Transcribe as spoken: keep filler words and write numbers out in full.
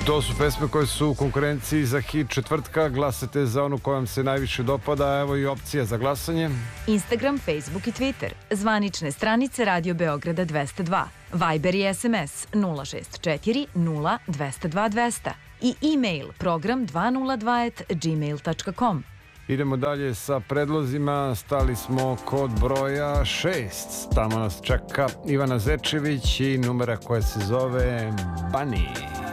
To su pesme koje su u konkurenciji za hit četvrtka. Glasate za onu koja vam se najviše dopada. Evo i opcija za glasanje. Instagram, Facebook i Twitter. Zvanične stranice Radio Beograda dvesta dva. Viber i S M S nula šest četiri nula dvesta dva dvesta. I e-mail program dvesta dva at gmail tačka com. Idemo dalje sa predlozima. Stali smo kod broja šest. Tamo nas čeka Ivana Zečević i numera koja se zove Bunny.